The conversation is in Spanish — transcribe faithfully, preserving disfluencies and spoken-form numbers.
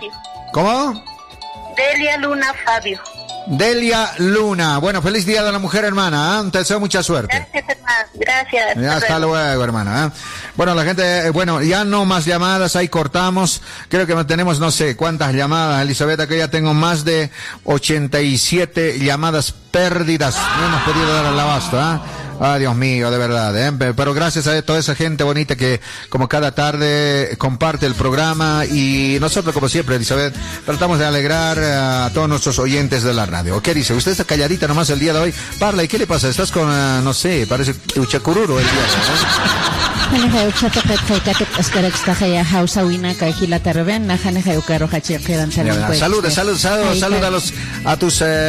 Fabio. ¿Cómo? Delia Luna Fabio. Delia Luna. Bueno, feliz Día de la Mujer, hermana, ¿eh? Te deseo mucha suerte. Gracias, hermano. Gracias. Ya, hasta luego, hermana, ¿eh? Bueno, la gente, eh, bueno, ya no más llamadas, ahí cortamos. Creo que tenemos no sé cuántas llamadas, Elizabeth, que ya tengo más de ochenta y siete llamadas perdidas. No hemos podido dar al abasto, ¿eh? Ah, Dios mío, de verdad, ¿eh? Pero gracias a toda esa gente bonita que, como cada tarde, comparte el programa, y nosotros, como siempre, Elizabeth, tratamos de alegrar a todos nuestros oyentes de la radio. ¿Qué dice? Usted está calladita nomás el día de hoy. Parla, ¿y qué le pasa? Estás con, uh, no sé, parece Uchacururo el día de hoy, ¿no? Saludos, saludos, saludos, saludos a los, a tus... Eh,